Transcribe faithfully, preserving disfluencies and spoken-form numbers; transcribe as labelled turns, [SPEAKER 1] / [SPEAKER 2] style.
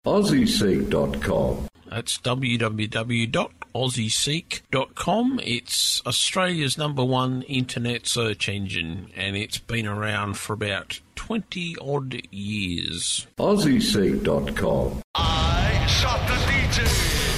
[SPEAKER 1] Aussie Seek dot com.
[SPEAKER 2] That's w w w dot aussie seek dot com. It's Australia's number one internet search engine, and it's been around for about twenty-odd years.
[SPEAKER 1] Aussie Seek dot com.
[SPEAKER 3] I shot the D J.